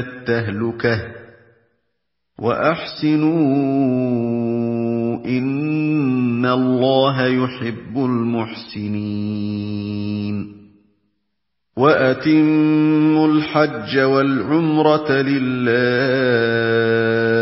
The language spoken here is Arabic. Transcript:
التهلكة وأحسنوا إن الله يحب المحسنين وأتموا الحج والعمرة لله